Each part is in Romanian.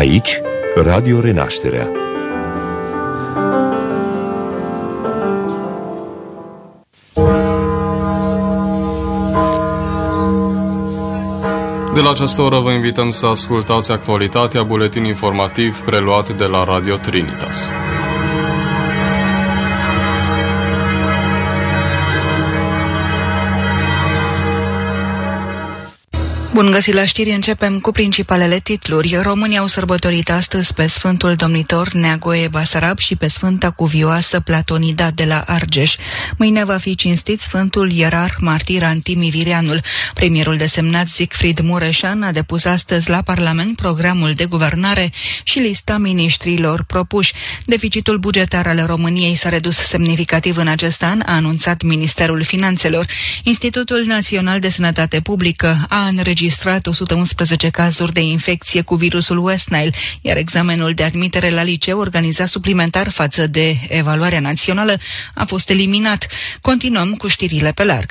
Aici, Radio Renașterea. De la această oră vă invităm să ascultați actualitatea, buletin informativ preluat de la Radio Trinitas. Bun găsit la știri, începem cu principalele titluri. Românii au sărbătorit astăzi pe Sfântul Domnitor Neagoe Basarab și pe Sfânta Cuvioasă Platonida de la Argeș. Mâine va fi cinstit Sfântul Ierarh Martir Antimi Vireanul. Premierul desemnat Siegfried Mureșan a depus astăzi la Parlament programul de guvernare și lista miniștrilor propuși. Deficitul bugetar al României s-a redus semnificativ în acest an, a anunțat Ministerul Finanțelor. Institutul Național de Sănătate Publică a înregistrat 111 cazuri de infecție cu virusul West Nile, iar examenul de admitere la liceu organizat suplimentar față de evaluarea națională a fost eliminat. Continuăm cu știrile pe larg.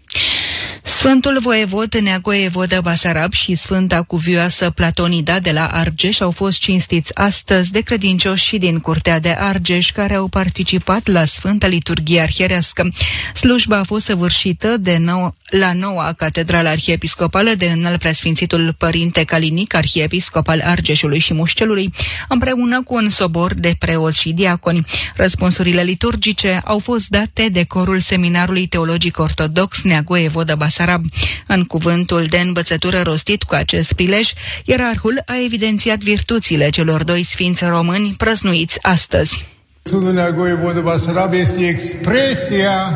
Sfântul Voievod Neagoe Vodă Basarab și Sfânta Cuvioasă Platonida de la Argeș au fost cinstiți astăzi de credincioși din Curtea de Argeș care au participat la Sfânta Liturghie Arhierească. Slujba a fost săvârșită la noua Catedrală Arhiepiscopală de Înalt Preasfințitul Părinte Calinic, arhiepiscop al Argeșului și Mușcelului, împreună cu un sobor de preoți și diaconi. Răspunsurile liturgice au fost date de corul Seminarului Teologic Ortodox Neagoe Vodă Basarab. În cuvântul de învățătură rostit cu acest prilej, ierarhul a evidențiat virtuțile celor doi sfinți români prăznuiți astăzi. Sfântul Neagoe Vodă Basarab este expresia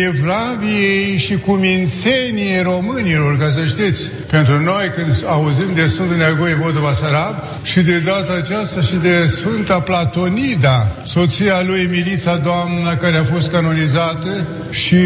evlaviei și cumințeniei românilor, ca să știți. Pentru noi, când auzim de Sfântul Neagoe Vodă Basarab și de data aceasta și de Sfânta Platonida, soția lui Milița, doamna care a fost canonizată, și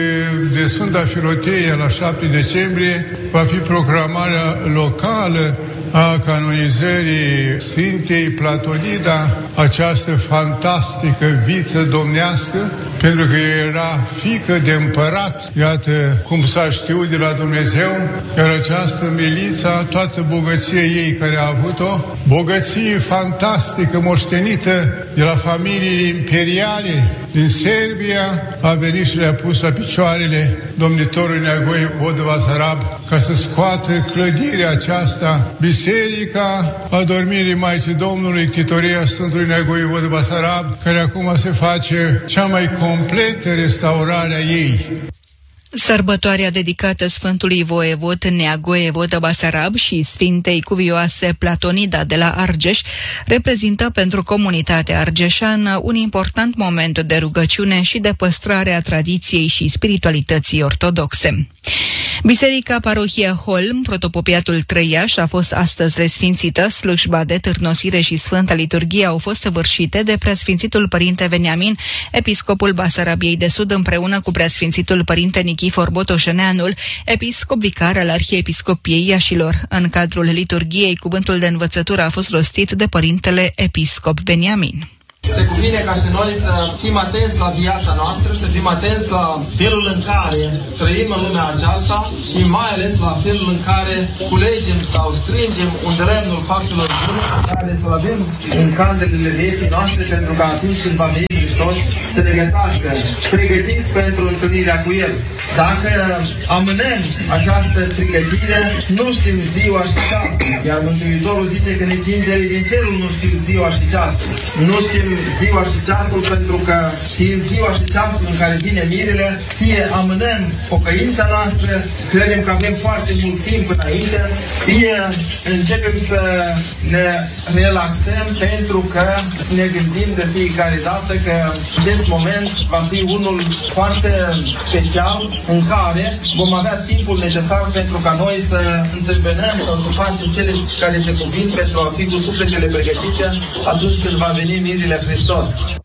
de Sfânta Filoteie la 7 decembrie, va fi proclamarea locală a canonizării Sfintei Platonida, această fantastică viță domnească, pentru că era fiică de împărat, iată cum s-a știut de la Dumnezeu, iar această Milița, toată bogăția ei care a avut-o, bogăție fantastică, moștenită de la familiile imperiale din Serbia, a venit și le-a pus la picioarele domnitorului Neagoe Vodă Basarab ca să scoată clădirea aceasta, Biserica Adormirii Maicii Domnului, Chitoria Sfântului Neagoe Vodă Basarab, care acum se face cea mai completă restaurare a ei. Sărbătoarea dedicată Sfântului Voievod Neagoe Vodă Basarab și Sfintei Cuvioase Platonida de la Argeș reprezintă pentru comunitatea argeșană un important moment de rugăciune și de păstrare a tradiției și spiritualității ortodoxe. Biserica Parohia Holm, Protopopiatul Trăiaș, a fost astăzi resfințită. Slujba de târnosire și Sfânta Liturghie au fost săvârșite de Preasfințitul Părinte Veniamin, episcopul Basarabiei de Sud, împreună cu Preasfințitul Părinte Nichifor Botoșăneanul, episcop vicar al Arhiepiscopiei Iașilor. În cadrul liturghiei, cuvântul de învățătură a fost rostit de Părintele Episcop Veniamin. Se cuvine ca și noi să fim atenți la viața noastră, să fim atenți la felul în care trăim în lumea aceasta și mai ales la felul în care culegem sau strângem lemnul faptelor bune care să-l avem în candelele vieții noastre, pentru că atunci când va veni Hristos să ne găsească pregătiți pentru întâlnirea cu El. Dacă amânăm această pregătire, nu știm ziua și ceasul. Iar Mântuitorul zice că nici îngerii din cerul nu știu ziua și ceasul. Nu știm ziua și ceasul, pentru că și în ziua și ceasul în care vine mirele, fie amânăm pocăința noastră, credem că avem foarte mult timp înainte, fie începem să ne relaxăm pentru că ne gândim de fiecare dată că acest moment va fi unul foarte special în care vom avea timpul necesar pentru ca noi să întâmpinăm sau să facem cele care se cuvin pentru a fi cu sufletele pregătite atunci când va veni mirele Hristos.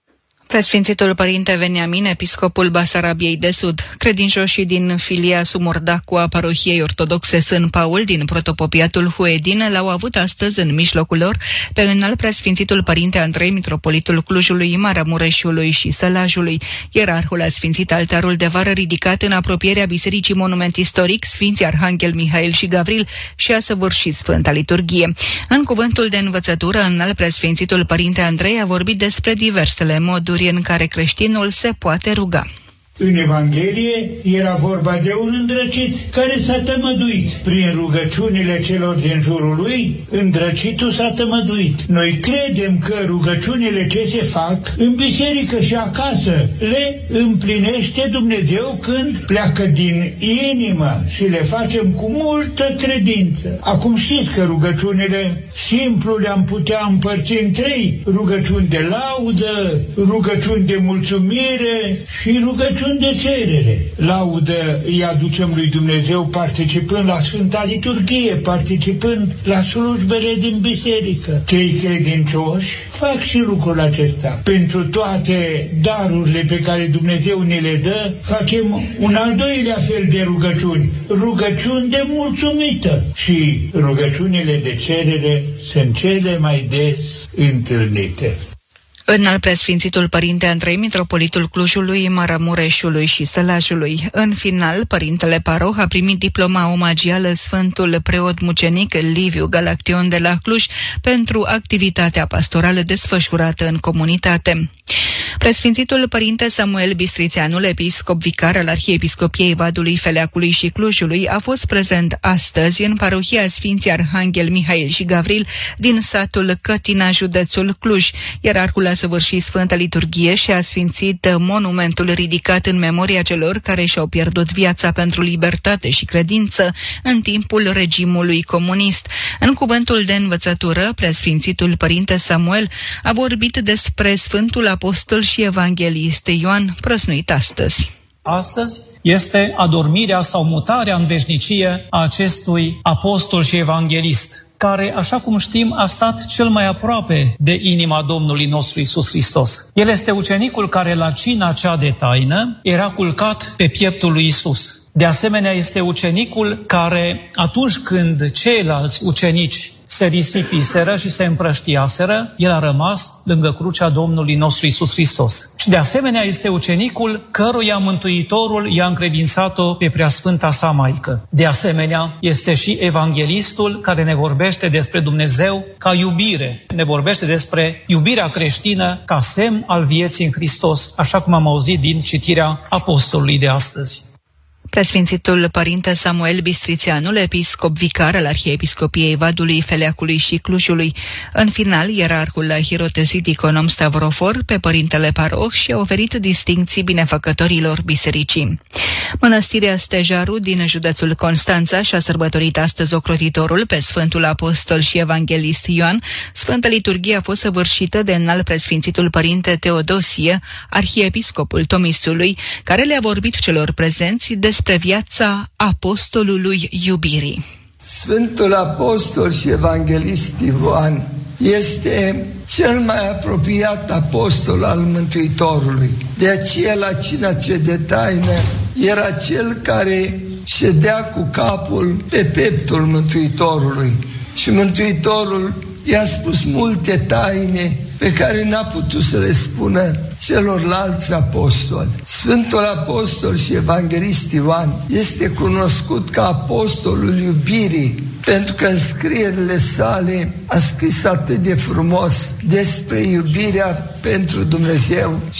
Preasfințitul Părinte Veniamin, episcopul Basarabiei de Sud, credincioșii din filia Sumurdacu a parohiei ortodoxe Sân Paul din protopopiatul Huedin l-au avut astăzi în mijlocul lor pe înalt preasfințitul Părinte Andrei, mitropolitul Clujului, Maramureșului și Sălajului. Ierarhul a sfințit altarul de vară ridicat în apropierea Bisericii Monument Istoric Sfinții Arhanghel Mihail și Gavril și a săvârșit Sfânta Liturghie. În cuvântul de învățătură, înalt preasfințitul Părinte Andrei a vorbit despre diversele moduri în care creștinul se poate ruga. În Evanghelie era vorba de un îndrăcit care s-a tămăduit prin rugăciunile celor din jurul lui. Îndrăcitul s-a tămăduit. Noi credem că rugăciunile ce se fac în biserică și acasă le împlinește Dumnezeu când pleacă din inimă și le facem cu multă credință. Acum știți că rugăciunile simplu le-am putea împărți în 3: rugăciuni de laudă, rugăciuni de mulțumire și rugăciuni de cerere. Laudă îi aducem lui Dumnezeu participând la Sfânta Liturghie, participând la slujbele din biserică. Cei credincioși fac și lucrul acesta. Pentru toate darurile pe care Dumnezeu ne le dă, facem un al doilea fel de rugăciuni, rugăciuni de mulțumită, și rugăciunile de cerere sunt cele mai des întâlnite. Înalt preasfințitul Părinte Andrei, mitropolitul Clujului, Maramureșului și Sălajului. În final, Părintele Paroh a primit diploma omagială Sfântul Preot Mucenic Liviu Galaction de la Cluj pentru activitatea pastorală desfășurată în comunitate. Preasfințitul Părinte Samuel Bistrițeanul, episcop vicar al Arhiepiscopiei Vadului, Feleacului și Clujului, a fost prezent astăzi în parohia Sfinții Arhanghel Mihail și Gavril din satul Cătina, județul Cluj. Ierarhul a săvârșit Sfânta Liturghie și a sfințit monumentul ridicat în memoria celor care și-au pierdut viața pentru libertate și credință în timpul regimului comunist. În cuvântul de învățătură, preasfințitul Părinte Samuel a vorbit despre Sfântul Apostol și Evanghelist Ioan, prăsnuit astăzi. Astăzi este adormirea sau mutarea în veșnicie a acestui apostol și evanghelist, care, așa cum știm, a stat cel mai aproape de inima Domnului nostru Iisus Hristos. El este ucenicul care la cina cea de taină era culcat pe pieptul lui Iisus. De asemenea, este ucenicul care, atunci când ceilalți ucenici se risipiseră și se împrăștiaseră, el a rămas lângă crucea Domnului nostru Iisus Hristos. Și de asemenea este ucenicul căruia Mântuitorul i-a încredințat-o pe Preasfânta sa Maică. De asemenea este și evanghelistul care ne vorbește despre Dumnezeu ca iubire, ne vorbește despre iubirea creștină ca semn al vieții în Hristos, așa cum am auzit din citirea apostolului de astăzi. Preasfințitul Părinte Samuel Bistrițeanul, episcop vicar al Arhiepiscopiei Vadului, Feleacului și Clujului. În final, ierarhul a hirotezit econom Stavrofor pe Părintele Paroh și a oferit distincții binefăcătorilor bisericii. Mănăstirea Stejaru din județul Constanța și-a sărbătorit astăzi ocrotitorul pe Sfântul Apostol și Evanghelist Ioan. Sfânta Liturghie a fost săvârșită de înalt preasfințitul Părinte Teodosie, arhiepiscopul Tomisului, care le-a vorbit celor prezenți despre viața apostolului iubirii. Sfântul Apostol și Evanghelist Ioan este cel mai apropiat apostol al Mântuitorului. De aceea, la cina ce de taină, era cel care ședea cu capul pe pieptul Mântuitorului. Și Mântuitorul i-a spus multe taine pe care n-a putut să le spună celorlalți apostoli. Sfântul Apostol și Evanghelist Ioan este cunoscut ca apostolul iubirii, pentru că în scrierile sale a scris atât de frumos despre iubirea pentru Dumnezeu